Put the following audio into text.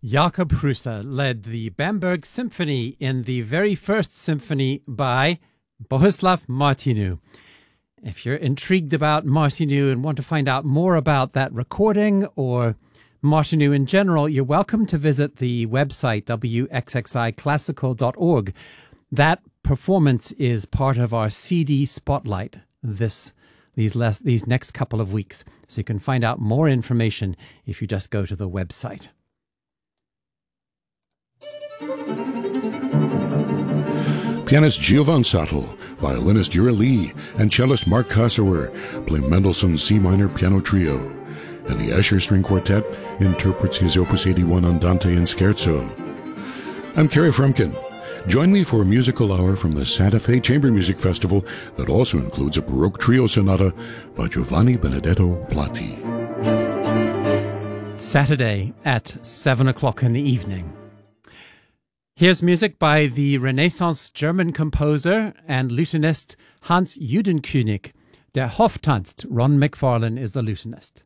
Jakob Hrusa led the Bamberg Symphony in the very first symphony by Bohuslav Martinu. If you're intrigued about Martinu and want to find out more about that recording or Martinu in general, you're welcome to visit the website wxxiclassical.org. That performance is part of our CD Spotlight these next couple of weeks. So you can find out more information if you just go to the website. Pianist Giovan Sattel, violinist Yura Lee, and cellist Mark Kossower play Mendelssohn's C minor piano trio, and the Escher String Quartet interprets his Opus 81 Andante and Scherzo. I'm Kerry Frumkin. Join me for a musical hour from the Santa Fe Chamber Music Festival that also includes a Baroque trio sonata by Giovanni Benedetto Platti. Saturday at 7 o'clock in the evening. Here's music by the Renaissance German composer and lutenist Hans Judenkönig. Der Hof tanzt. Ron McFarlane is the lutenist.